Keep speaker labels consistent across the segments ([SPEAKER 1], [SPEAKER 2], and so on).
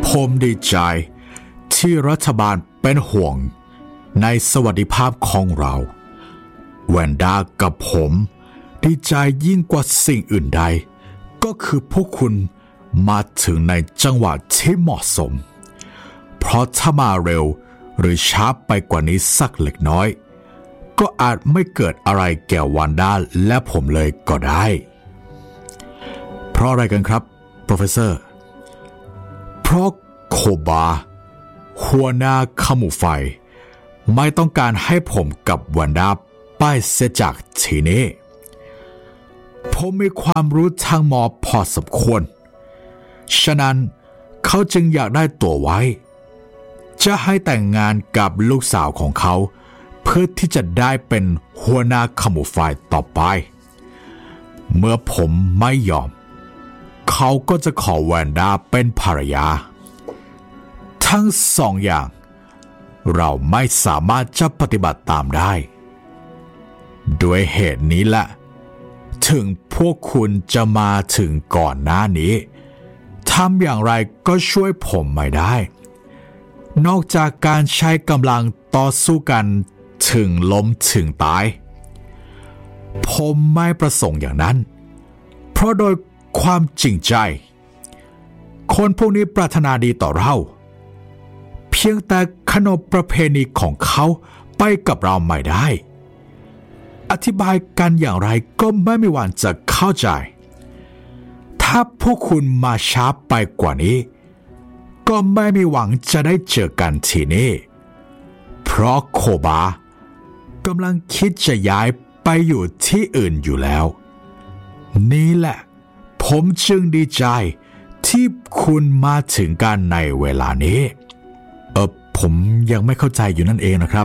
[SPEAKER 1] ผมดีใจที่รัฐบาลเป็นห่วงในสวัสดิภาพของเราแวนด้ากับผมดีใจยิ่งกว่าสิ่งอื่นใดก็คือพวกคุณมาถึงในจังหวะที่เหมาะสมเพราะถ้ามาเร็วหรือช้าไปกว่านี้สักเล็กน้อยก็อาจไม่เกิดอะไรแก่วันด้าและผมเลยก็ได้เพราะอะไรกันครับโปรเฟสเซอร์เพราะโคบาหัวหน้าขมูไฟไม่ต้องการให้ผมกับวันด้าไปเสียจากที่นี้ผมมีความรู้ทางหมอพอสมควรฉะนั้นเขาจึงอยากได้ตัวไว้จะให้แต่งงานกับลูกสาวของเขาเพื่อที่จะได้เป็นหัวหน้าขมูไฟต่อไปเมื่อผมไม่ยอมเขาก็จะขอแวนด้าเป็นภรรยาทั้งสองอย่างเราไม่สามารถจะปฏิบัติตามได้ด้วยเหตุนี้แหละถึงพวกคุณจะมาถึงก่อนหน้านี้ทำอย่างไรก็ช่วยผมไม่ได้นอกจากการใช้กำลังต่อสู้กันถึงล้มถึงตายผมไม่ประสงค์อย่างนั้นเพราะโดยความจริงใจคนพวกนี้ปรารถนาดีต่อเราเพียงแต่ขนบประเพณีของเขาไปกับเราไม่ได้อธิบายกันอย่างไรก็ไม่มีวันจะเข้าใจถ้าพวกคุณมาช้าไปกว่านี้ก็ไม่มีหวังจะได้เจอกันที่นี่เพราะโคบากำลังคิดจะย้ายไปอยู่ที่อื่นอยู่แล้วนี่แหละผมจึงดีใจที่คุณมาถึงกันในเวลานี้ผมยังไม่เข้าใจอยู่นั่นเองนะครับ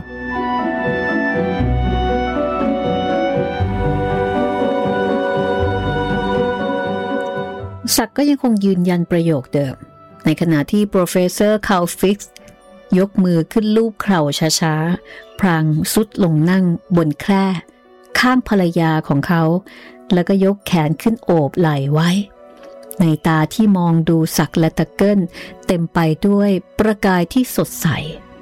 [SPEAKER 2] ศักดิ์ก็ยังคงยืนยันประโยคเดิมในขณะที่โปรเฟสเซอร์คาลฟิกซ์ยกมือขึ้นลูบเข่าช้าๆพลางซุดลงนั่งบนแคร่ข้างภรรยาของเขาแล้วก็ยกแขนขึ้นโอบไหล่ไว้ในตาที่มองดูศักดิ์และตะเกิลเต็มไปด้วยประกายที่สดใส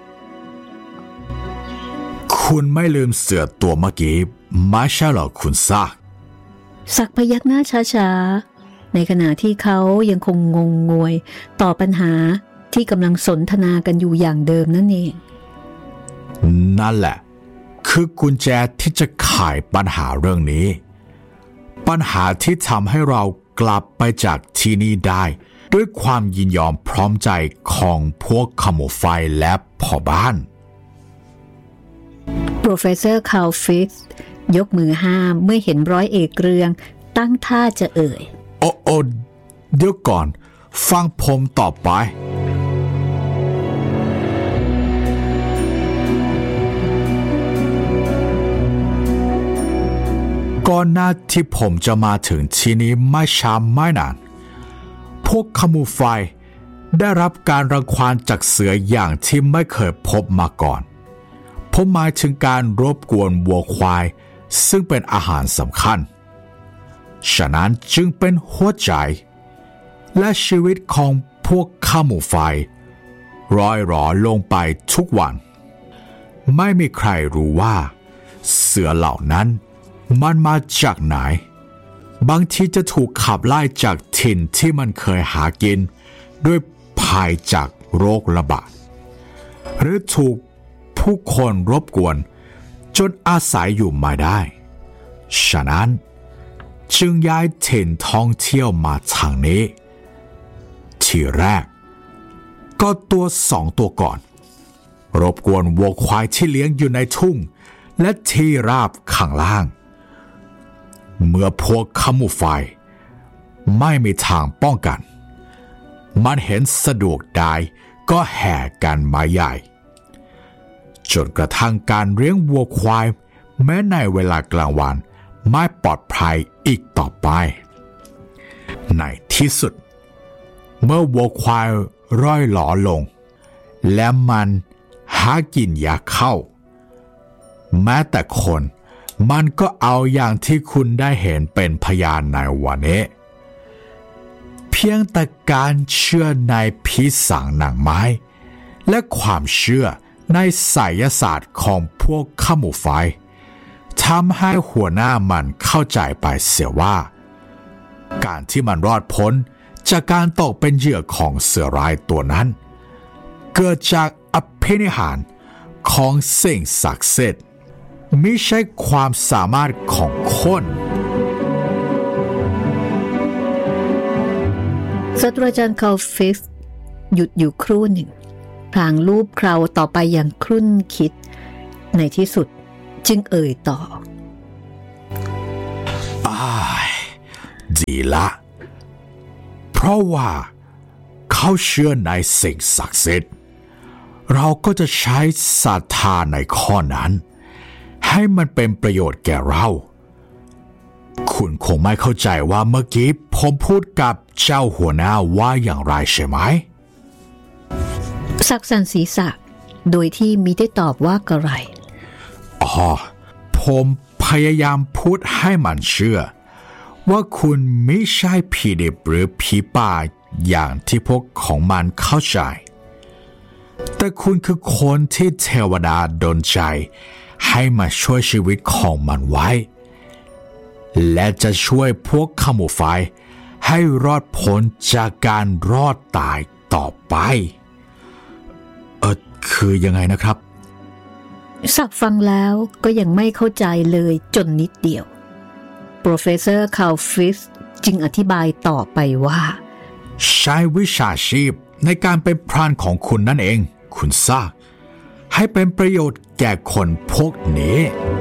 [SPEAKER 1] คุณไม่ลืมเสือตัวเมื่อกี้ไม่ใช่หรอคุณซัก
[SPEAKER 2] ศักดิ์พยักหน้าช้าๆในขณะที่เขายังคงงงงวยต่อปัญหาที่กำลังสนทนากันอยู่อย่างเดิมนั่นเอง
[SPEAKER 1] นั่นแหละคือกุญแจที่จะไขปัญหาเรื่องนี้ปัญหาที่ทำให้เรากลับไปจากที่นี่ได้ด้วยความยินยอมพร้อมใจของพวกขโมยไฟและพ่อบ้าน
[SPEAKER 2] โปรเฟสเซอร์คาลฟิกซ์ยกมือห้ามเมื่อเห็นร้อยเอกเรืองตั้งท่าจะเอ่ย
[SPEAKER 1] โอ้เดี๋ยวก่อนฟังผมต่อไปก่อนหน้าที่ผมจะมาถึงที่นี้ไม่ช้าไม่นานพวกขโมยไฟได้รับการรังควานจากเสืออย่างที่ไม่เคยพบมาก่อนผมหมายถึงการรบกวนวัวควายซึ่งเป็นอาหารสำคัญฉะนั้นจึงเป็นหัวใจและชีวิตของพวกขโมยไฟร่อยหรอลงไปทุกวันไม่มีใครรู้ว่าเสือเหล่านั้นมันมาจากไหนบางทีจะถูกขับไล่จากถิ่นที่มันเคยหากินด้วยภัยจากโรคระบาดหรือถูกผู้คนรบกวนจนอาศัยอยู่ไม่ได้ฉะนั้นจึงย้ายถิ่นท่องเที่ยวมาทางนี้ทีแรกก็ตัว2ตัวก่อนรบกวนวัวควายที่เลี้ยงอยู่ในทุ่งและที่ราบข้างล่างเมื่อพวกขโมยไฟไม่มีทางป้องกันมันเห็นสะดวกได้ก็แห่กันมาใหญ่จนกระทั่งการเลี้ยงวัวควายแม้ในเวลากลางวันไม่ปลอดภัยอีกต่อไปในที่สุดเมื่อวัวควายร่อยหลอลงและมันหากินยาเข้าแม้แต่คนมันก็เอาอย่างที่คุณได้เห็นเป็นพยานในวันนี้เพีพียงแต่การเชื่อในผีสางนางไม้และความเชื่อในไสยศาสตร์ของพวกขมูไฟทำให้หัวหน้ามันเข้าใจไปเสียว่าการที่มันรอดพ้นจากการตกเป็นเหยื่อของเสือร้ายตัวนั้นเกิดจากอภินิหารของสิ่งศักดิ์สิทธิ์ไม่ใช่ความสามารถของคน
[SPEAKER 2] ศาสตราจารย์คาลฟิกซ์หยุดอยู่ครู่หนึ่งพลางลูบเคราต่อไปอย่างครุ่นคิดในที่สุดจึงเอ่ยต่อ
[SPEAKER 1] ดีละเพราะว่าเขาเชื่อในสิ่งศักดิ์สิทธิ์เราก็จะใช้ศรัทธาในข้อนั้นให้มันเป็นประโยชน์แก่เราคุณคงไม่เข้าใจว่าเมื่อกี้ผมพูดกับเจ้าหัวหน้าว่าอย่างไรใช่ไหม
[SPEAKER 2] สักสันศีรษะโดยที่มิได้ตอบว่ากระไร
[SPEAKER 1] ผมพยายามพูดให้มันเชื่อว่าคุณไม่ใช่ผีดิบหรือผีป่าอย่างที่พวกของมันเข้าใจแต่คุณคือคนที่เทวดาดลใจให้มาช่วยชีวิตของมันไว้และจะช่วยพวกขมูไฟให้รอดพ้นจากการรอดตายต่อไปคือยังไงนะครับ
[SPEAKER 2] สักฟังแล้วก็ยังไม่เข้าใจเลยจนนิดเดียวโปรเฟสเซอร์คาลฟิกซ์จึงอธิบายต่อไปว่า
[SPEAKER 1] ใช้วิชาชีพในการเป็นพรานของคุณนั่นเองคุณทราบให้เป็นประโยชน์แก่คนพวกนี้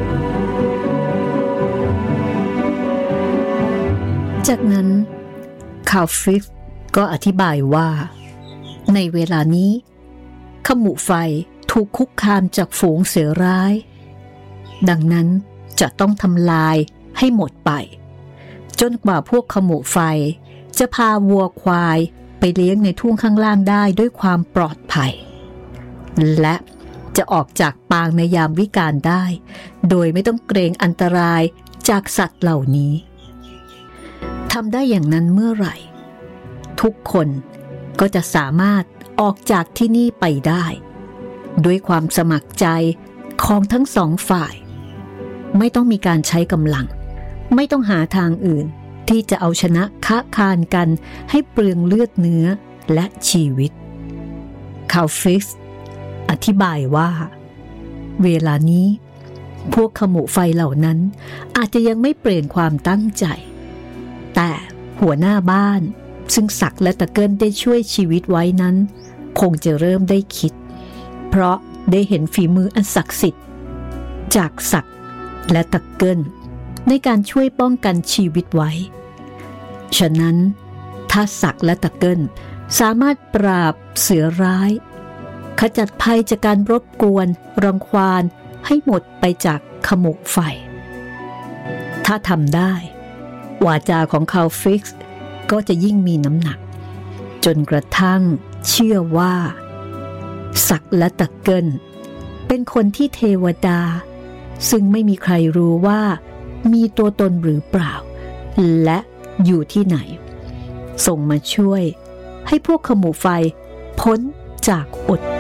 [SPEAKER 2] จากนั้นคาลฟิกซ์ก็อธิบายว่าในเวลานี้ขมูไฟถูกคุกคามจากฝูงเสือร้ายดังนั้นจะต้องทำลายให้หมดไปจนกว่าพวกขมูไฟจะพาวัวควายไปเลี้ยงในทุ่งข้างล่างได้ด้วยความปลอดภัยและจะออกจากปางในยามวิกาลได้โดยไม่ต้องเกรงอันตรายจากสัตว์เหล่านี้ทำได้อย่างนั้นเมื่อไหร่ทุกคนก็จะสามารถออกจากที่นี่ไปได้ด้วยความสมัครใจของทั้งสองฝ่ายไม่ต้องมีการใช้กำลังไม่ต้องหาทางอื่นที่จะเอาชนะค้าคานกันให้เปลืองเลือดเนื้อและชีวิตคาลฟิกซ์อธิบายว่าเวลานี้พวกขมูไฟเหล่านั้นอาจจะยังไม่เปลี่ยนความตั้งใจแต่หัวหน้าบ้านซึ่งศักและตะเกิลได้ช่วยชีวิตไว้นั้นคงจะเริ่มได้คิดเพราะได้เห็นฝีมืออันศักดิ์สิทธิ์จากศักและตะเกิลในการช่วยป้องกันชีวิตไว้ฉะนั้นถ้าศักและตะเกิลสามารถปราบเสือร้ายขจัดภัยจากการรบกวนรังควานให้หมดไปจากขมูไฟถ้าทำได้วาจาของคาลฟิกซ์ก็จะยิ่งมีน้ำหนักจนกระทั่งเชื่อว่าศักและตะเกิลเป็นคนที่เทวดาซึ่งไม่มีใครรู้ว่ามีตัวตนหรือเปล่าและอยู่ที่ไหนส่งมาช่วยให้พวกขมูไฟพ้นจากอด